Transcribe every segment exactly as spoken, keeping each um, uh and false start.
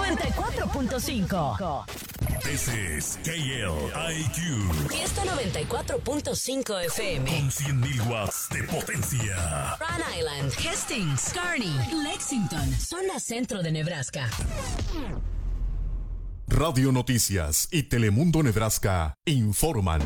noventa y cuatro punto cinco. This is K L I Q. Fiesta noventa y cuatro punto cinco F M. Con cien mil watts de potencia. Rhode Island, Hastings, Kearney, Lexington, zona centro de Nebraska. Radio Noticias y Telemundo Nebraska informan.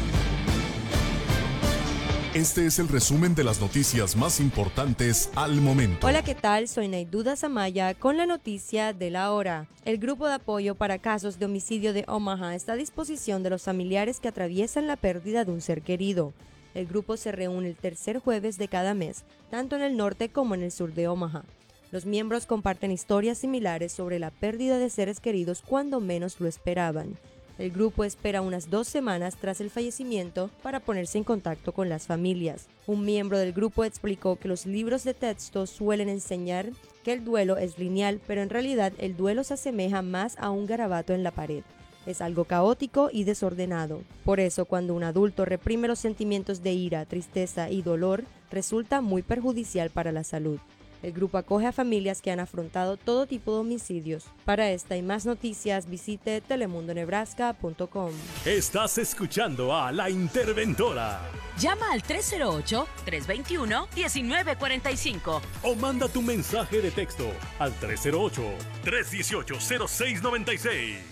Este es el resumen de las noticias más importantes al momento. Hola, ¿qué tal? Soy Naiduda Samaya con la noticia de la hora. El grupo de apoyo para casos de homicidio de Omaha está a disposición de los familiares que atraviesan la pérdida de un ser querido. El grupo se reúne el tercer jueves de cada mes, tanto en el norte como en el sur de Omaha. Los miembros comparten historias similares sobre la pérdida de seres queridos cuando menos lo esperaban. El grupo espera unas dos semanas tras el fallecimiento para ponerse en contacto con las familias. Un miembro del grupo explicó que los libros de texto suelen enseñar que el duelo es lineal, pero en realidad el duelo se asemeja más a un garabato en la pared. Es algo caótico y desordenado. Por eso, cuando un adulto reprime los sentimientos de ira, tristeza y dolor, resulta muy perjudicial para la salud. El grupo acoge a familias que han afrontado todo tipo de homicidios. Para esta y más noticias, visite telemundo nebraska punto com. Estás escuchando a La Interventora. Llama al tres cero ocho, tres dos uno, uno nueve cuatro cinco. O manda tu mensaje de texto al tres cero ocho, tres uno ocho, cero seis nueve seis.